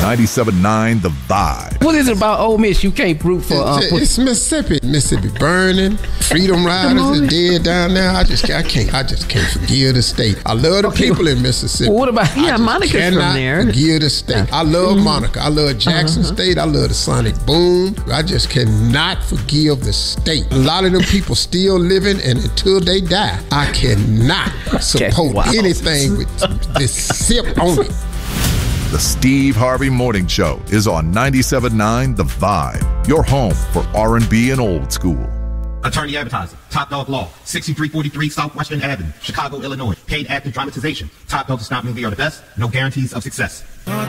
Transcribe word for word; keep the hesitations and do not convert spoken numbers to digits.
ninety-seven point nine The Vibe. What is it about Ole Miss you can't root for? Uh, it's, it's Mississippi. Mississippi burning. Freedom Riders are dead down there. I just I can't I just can't forgive the state. I love the Okay, people in Mississippi. Well, what about Yeah, Monica's from cannot there. forgive the state. I love Mm-hmm. Monica. I love Jackson Uh-huh. State. I love the Sonic Boom. I just cannot forgive the state. A lot of them people still living, and until they die, I cannot support wow. anything with this sip on it. The Steve Harvey Morning Show is on ninety-seven point nine The Vibe, your home for R and B and old school. Attorney Advertising, Top Dog Law, sixty-three forty-three Southwestern Avenue, Chicago, Illinois. Paid active dramatization. Top Dog does not mean we are the best. No guarantees of success.